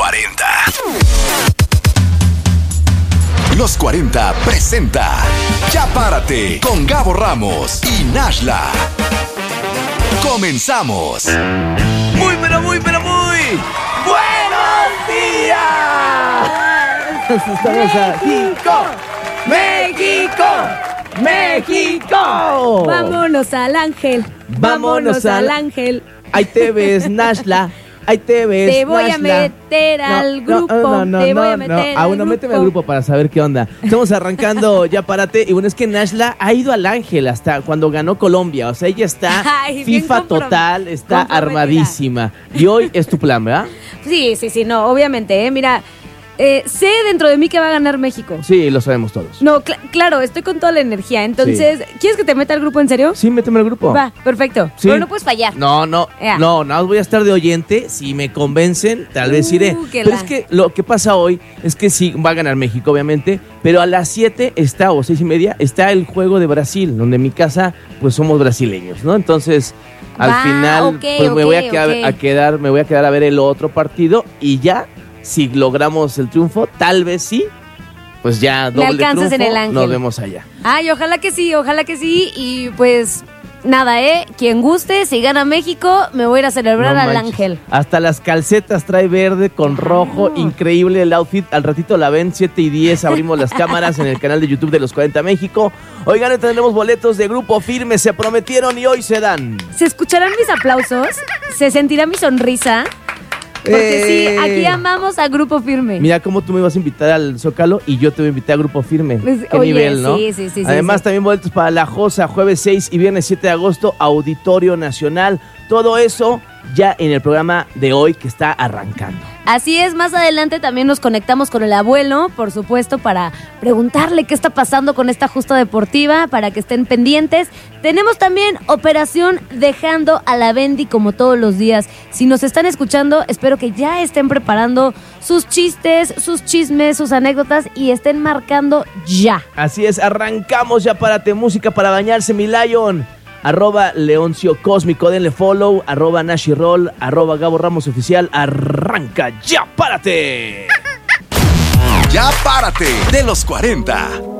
40. Los 40 presenta Ya Párate con Gabo Ramos y Nashla. Comenzamos. Muy buenos días. Estamos México. Vámonos al ángel. Vámonos al ángel. Ahí te ves, Nashla. Ahí te ves, Te voy Nashla. a meter al grupo. Te voy a meter al grupo. Méteme al grupo para saber qué onda. Estamos arrancando Ya Párate. Y bueno, es que Nashla ha ido al ángel hasta cuando ganó Colombia. O sea, ella está Ay, bien FIFA total, está armadísima. Y hoy es tu plan, ¿verdad? Sí, no, obviamente, Mira, sé dentro de mí que va a ganar México. Sí, lo sabemos todos. No, claro, estoy con toda la energía. Entonces, ¿quieres que te meta al grupo en serio? Sí, méteme al grupo. Va, perfecto. Sí. Pero no puedes fallar. No, voy a estar de oyente. Si me convencen, tal vez iré. Pero es que lo que pasa hoy es que sí, va a ganar México, obviamente. Pero a las 7 está, o 6:30, está el juego de Brasil, donde en mi casa, pues somos brasileños, ¿no? Entonces, al final, me voy a quedar a ver el otro partido y ya. Si logramos el triunfo, tal vez sí, pues ya doble triunfo, en el ángel. Nos vemos allá. Ay, ojalá que sí. Y pues nada, quien guste, si gana México, me voy a ir a celebrar al ángel. Hasta las calcetas trae verde con rojo, increíble el outfit. Al ratito la ven, 7:10, abrimos las cámaras en el canal de YouTube de Los 40 México. Oigan, tendremos boletos de Grupo Firme, se prometieron y hoy se dan. ¿Se escucharán mis aplausos? ¿Se sentirá mi sonrisa? Porque sí, aquí amamos a Grupo Firme. Mira cómo tú me vas a invitar al Zócalo y yo te voy a invitar a Grupo Firme. Pues, Qué nivel, ¿no? Sí. Además, también boletos para La Josa, jueves 6 y viernes 7 de agosto, Auditorio Nacional. Todo eso ya en el programa de hoy que está arrancando. Así es, más adelante también nos conectamos con el abuelo, por supuesto, para preguntarle qué está pasando con esta justa deportiva, para que estén pendientes. Tenemos también Operación Dejando a la Bendy como todos los días. Si nos están escuchando, espero que ya estén preparando sus chistes, sus chismes, sus anécdotas y estén marcando ya. Así es, arrancamos Ya Párate, música para bañarse, mi Lion. @Leoncio Cósmico, denle follow, @Nashiroll, @Gabo Ramos Oficial. Arranca Ya Párate. Ya Párate de los 40.